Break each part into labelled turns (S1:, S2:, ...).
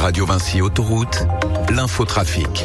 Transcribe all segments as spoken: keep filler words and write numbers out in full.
S1: Radio Vinci Autoroute, l'infotrafic.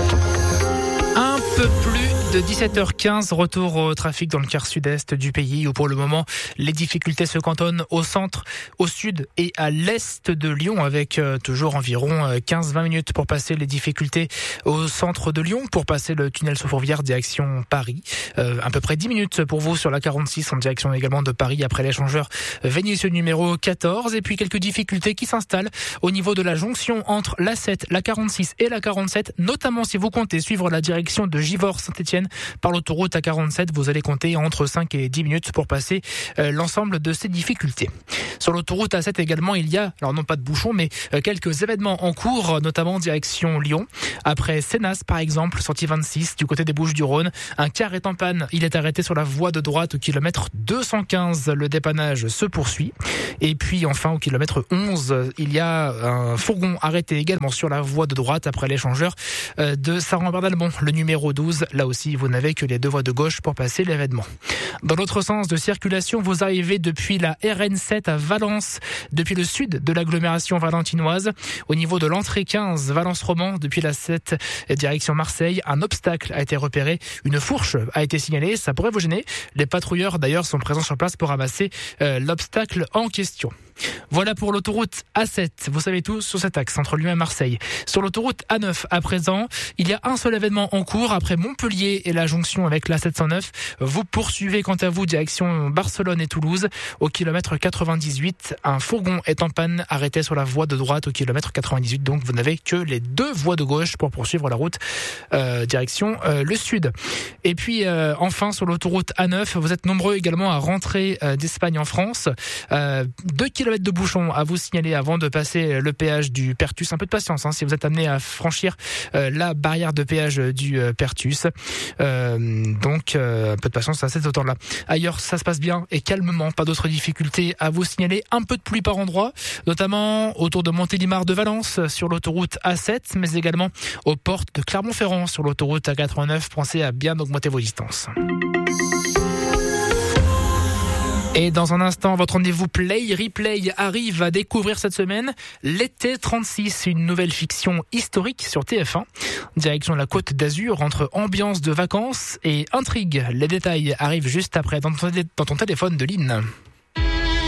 S2: Un peu plus de dix-sept heures quinze, retour au trafic dans le quart sud-est du pays où pour le moment les difficultés se cantonnent au centre, au sud et à l'est de Lyon avec euh, toujours environ quinze à vingt minutes pour passer les difficultés au centre de Lyon, pour passer le tunnel sous Fourvière direction Paris. Euh, à peu près dix minutes pour vous sur la quarante-six en direction également de Paris après l'échangeur Vénitieux numéro quatorze, et puis quelques difficultés qui s'installent au niveau de la jonction entre l'A sept, la quarante-six et la quarante-sept, notamment si vous comptez suivre la direction de Givors-Saint-Étienne par l'autoroute A quarante-sept, vous allez compter entre cinq et dix minutes pour passer euh, l'ensemble de ces difficultés. Sur l'autoroute A sept également, il y a, alors non pas de bouchons, mais euh, quelques événements en cours, notamment en direction Lyon. Après Sénas, par exemple, sortie vingt-six, du côté des Bouches-du-Rhône, un car est en panne. Il est arrêté sur la voie de droite au kilomètre deux cent quinze. Le dépannage se poursuit. Et puis enfin, au kilomètre onze, il y a un fourgon arrêté également sur la voie de droite après l'échangeur euh, de Saran-Bernalbon, le numéro douze. Là aussi, vous n'avez que les deux voies de gauche pour passer l'événement. Dans l'autre sens de circulation, vous arrivez depuis la R N sept à Valence, depuis le sud de l'agglomération valentinoise. Au niveau de l'entrée quinze, Valence-Roman, depuis la sept, direction Marseille, un obstacle a été repéré. Une fourche a été signalée, ça pourrait vous gêner. Les patrouilleurs d'ailleurs sont présents sur place pour ramasser euh, l'obstacle en question. Voilà pour l'autoroute A sept. Vous savez tout sur cet axe entre Lyon et Marseille. Sur l'autoroute A neuf, à présent, il y a un seul événement en cours après Montpellier et la jonction avec l'A sept cent neuf. Vous poursuivez quant à vous direction Barcelone et Toulouse. Au kilomètre quatre-vingt-dix-huit, un fourgon est en panne arrêté sur la voie de droite au kilomètre quatre-vingt-dix-huit. Donc vous n'avez que les deux voies de gauche pour poursuivre la route euh, direction euh, le sud. Et puis euh, enfin sur l'autoroute A neuf, vous êtes nombreux également à rentrer euh, d'Espagne en France. Euh, deux kilomètres de bouchons à vous signaler avant de passer le péage du Pertus. Un peu de patience hein, si vous êtes amené à franchir euh, la barrière de péage du euh, Pertus. Euh, donc euh, un peu de patience à cette hauteur-là. Ailleurs, ça se passe bien et calmement. Pas d'autres difficultés à vous signaler. Un peu de pluie par endroit, notamment autour de Montélimar de Valence sur l'autoroute A sept, mais également aux portes de Clermont-Ferrand sur l'autoroute A quatre-vingt-neuf. Pensez à bien augmenter vos distances. Et dans un instant, votre rendez-vous Play Replay arrive à découvrir cette semaine l'été trente-six, une nouvelle fiction historique sur T F un. Direction la Côte d'Azur, entre ambiance de vacances et intrigue. Les détails arrivent juste après dans ton, dans ton téléphone de Lynn.